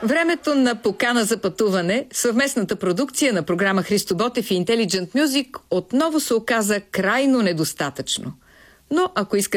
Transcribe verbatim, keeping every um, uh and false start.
Времето на покана за пътуване, съвместната продукция на програма Христо Ботев и Intelligent Music отново се оказа крайно недостатъчно. Но ако искате